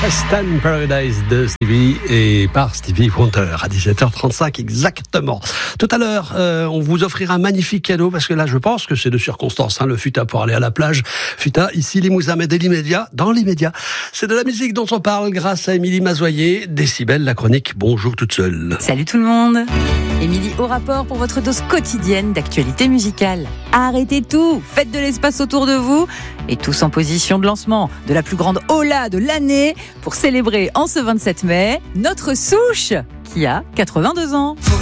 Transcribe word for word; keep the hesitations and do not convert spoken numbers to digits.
Western Paradise de Stevie et par Stevie Wonder à dix-sept heures trente-cinq exactement. Tout à l'heure, euh, on vous offrira un magnifique cadeau parce que là, je pense que c'est de circonstance. Hein, le Futa pour aller à la plage. Futa, ici Limousin, mais dès l'immédiat, dans l'immédiat. C'est de la musique dont on parle grâce à Émilie Mazoyer. Décibel, la chronique Bonjour toute seule. Salut tout le monde. Émilie au rapport pour votre dose quotidienne d'actualité musicale. Arrêtez tout, faites de l'espace autour de vous et tous en position de lancement de la plus grande hola de l'année pour célébrer en ce vingt-sept mai notre Souche qui a quatre-vingt-deux ans.